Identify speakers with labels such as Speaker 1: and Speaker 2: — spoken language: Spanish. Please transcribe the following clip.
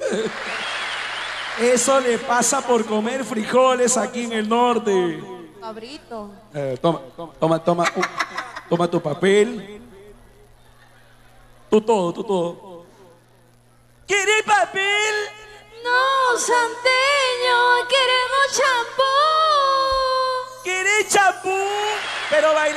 Speaker 1: Eso le pasa por comer frijoles aquí en el norte.
Speaker 2: Cabrito.
Speaker 1: Toma tu papel. Tú todo. ¿Quieres papel?
Speaker 2: No, Santeño, queremos champú.
Speaker 1: ¿Quieres champú? Pero baila.